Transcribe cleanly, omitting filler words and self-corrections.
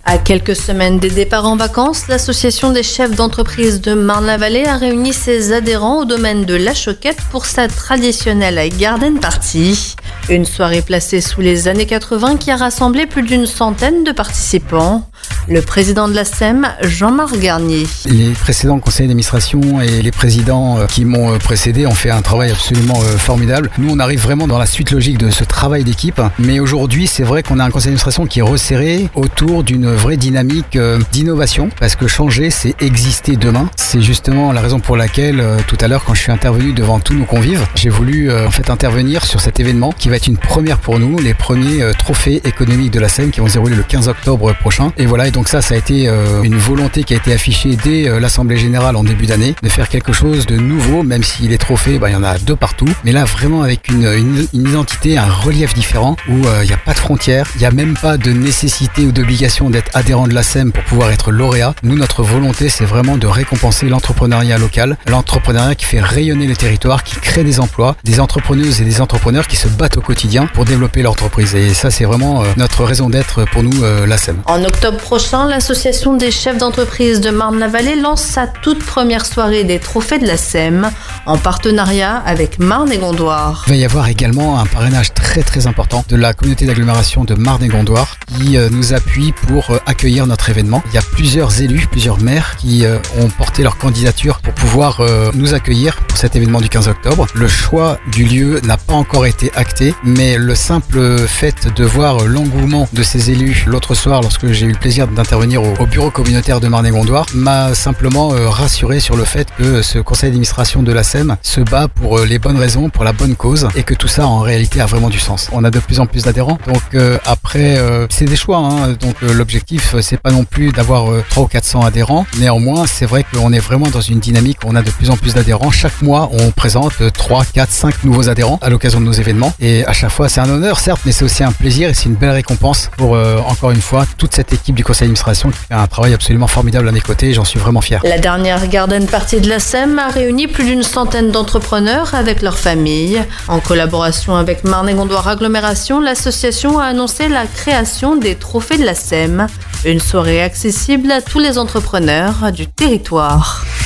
À quelques semaines des départs en vacances, l'association des chefs d'entreprise de Marne-la-Vallée a réuni ses adhérents au domaine de La Choquette pour sa traditionnelle Garden Party. Une soirée placée sous les années 80 qui a rassemblé plus d'une centaine de participants. Le président de la SEM, Jean-Marc Garnier. Les précédents conseils d'administration et les présidents qui m'ont précédé ont fait un travail absolument formidable. Nous, on arrive vraiment dans la suite logique de ce travail d'équipe. Mais aujourd'hui, c'est vrai qu'on a un conseil d'administration qui est resserré autour d'une vraie dynamique d'innovation. Parce que changer, c'est exister demain. C'est justement la raison pour laquelle, tout à l'heure, quand je suis intervenu devant tous nos convives, j'ai voulu intervenir sur cet événement qui va être une première pour nous, les premiers trophées économiques de la SEM qui vont se dérouler le 15 octobre prochain. Et voilà, et donc ça a été une volonté qui a été affichée dès l'Assemblée Générale en début d'année, de faire quelque chose de nouveau, même si les trophées, il y en a deux partout, mais là vraiment avec une identité, un relief différent, où il n'y a pas de frontières, il n'y a même pas de nécessité ou d'obligation d'être adhérent de la SEM pour pouvoir être lauréat. Nous, notre volonté, c'est vraiment de récompenser l'entrepreneuriat local, l'entrepreneuriat qui fait rayonner le territoire, qui crée des emplois, des entrepreneuses et des entrepreneurs qui se battent au quotidien pour développer leur entreprise. Et ça, c'est vraiment notre raison d'être pour nous, la SEM. En octobre prochain, l'association des chefs d'entreprise de Marne-la-Vallée lance sa toute première soirée des trophées de la SEM en partenariat avec Marne et Gondoire. Il va y avoir également un parrainage très important de la communauté d'agglomération de Marne et Gondoire qui nous appuie pour accueillir notre événement. Il y a plusieurs élus, plusieurs maires qui ont porté leur candidature pour pouvoir nous accueillir pour cet événement du 15 octobre. Le choix du lieu n'a pas encore été acté, mais le simple fait de voir l'engouement de ces élus l'autre soir lorsque j'ai eu le plaisir d'intervenir au bureau communautaire de Marne et Gondoire m'a simplement rassuré sur le fait que ce conseil d'administration de la SEM se bat pour les bonnes raisons, pour la bonne cause et que tout ça en réalité a vraiment du sens. On a de plus en plus d'adhérents, donc après c'est des choix, donc l'objectif c'est pas non plus d'avoir 300 ou 400 adhérents, néanmoins c'est vrai qu'on est vraiment dans une dynamique où on a de plus en plus d'adhérents. Chaque mois on présente 3, 4, 5 nouveaux adhérents à l'occasion de nos événements et à chaque fois c'est un honneur certes, mais c'est aussi un plaisir et c'est une belle récompense pour encore une fois toute cette équipe du conseil d'administration qui fait un travail absolument formidable à mes côtés et j'en suis vraiment fier. La dernière Garden Party de la SEM a réuni plus d'une centaine d'entrepreneurs avec leurs familles. En collaboration avec Marne et Gondoire Agglomération, l'association a annoncé la création des trophées de la SEM, une soirée accessible à tous les entrepreneurs du territoire.